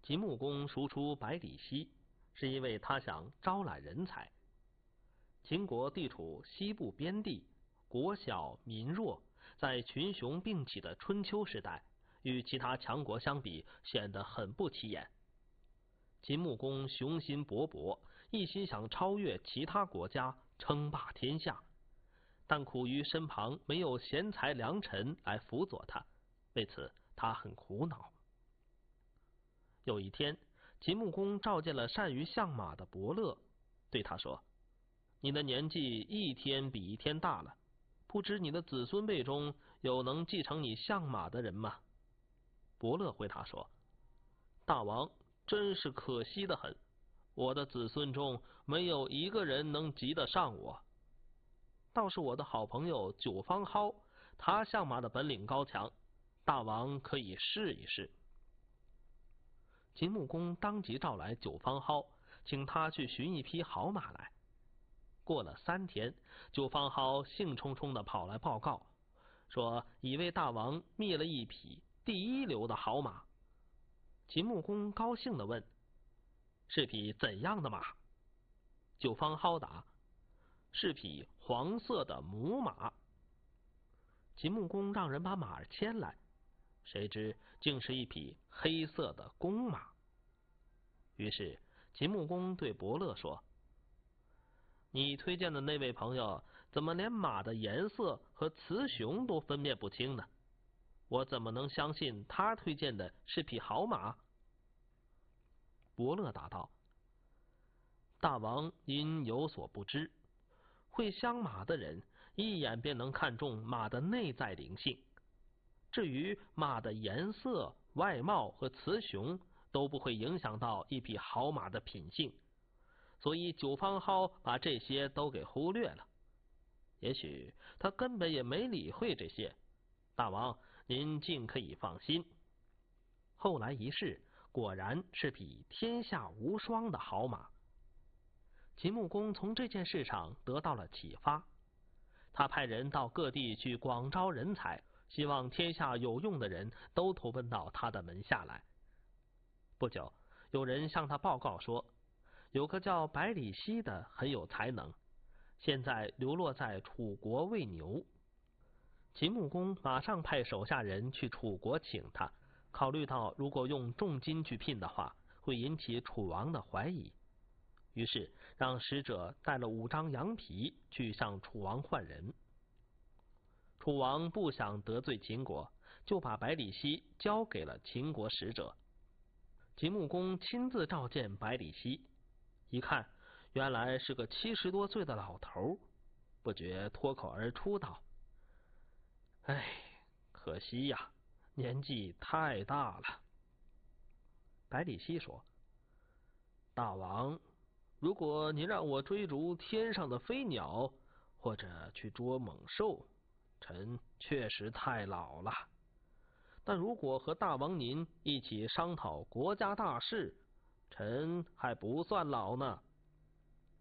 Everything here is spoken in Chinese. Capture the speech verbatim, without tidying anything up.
秦穆公赎出百里奚，是因为他想招揽人才。秦国地处西部边地，国小民弱，在群雄并起的春秋时代，与其他强国相比，显得很不起眼。秦穆公雄心勃勃，一心想超越其他国家，称霸天下，但苦于身旁没有贤才良臣来辅佐他，为此他很苦恼。有一天，秦穆公召见了善于相马的伯乐，对他说：“你的年纪一天比一天大了，不知你的子孙辈中有能继承你相马的人吗？”伯乐回答说：“大王真是可惜的很，我的子孙中没有一个人能及得上我。倒是我的好朋友九方蒿，他相马的本领高强，大王可以试一试。”秦穆公当即召来九方蒿，请他去寻一匹好马来。过了三天，九方蒿兴冲冲地跑来报告，说已为大王灭了一匹第一流的好马。秦穆公高兴地问：“是匹怎样的马？”九方蒿答：“是匹黄色的母马。”秦穆公让人把马牵来，谁知竟是一匹黑色的公马。于是秦穆公对伯乐说：“你推荐的那位朋友怎么连马的颜色和雌雄都分辨不清呢？我怎么能相信他推荐的是匹好马？”伯乐答道：“大王因有所不知，会相马的人一眼便能看中马的内在灵性，至于马的颜色、外貌和雌雄都不会影响到一匹好马的品性，所以九方蒿把这些都给忽略了。也许他根本也没理会这些，大王您尽可以放心。”后来一试，果然是匹天下无双的好马。秦穆公从这件事上得到了启发，他派人到各地去广招人才，希望天下有用的人都投奔到他的门下来。不久，有人向他报告说，有个叫百里奚的很有才能，现在流落在楚国喂牛。秦穆公马上派手下人去楚国请他，考虑到如果用重金去聘的话，会引起楚王的怀疑，于是让使者带了五张羊皮去向楚王换人。楚王不想得罪秦国，就把百里奚交给了秦国使者。秦穆公亲自召见百里奚，一看原来是个七十多岁的老头，不觉脱口而出道：“哎，可惜呀，年纪太大了。”百里奚说：“大王，如果你让我追逐天上的飞鸟，或者去捉猛兽，臣确实太老了。但如果和大王您一起商讨国家大事，臣还不算老呢。”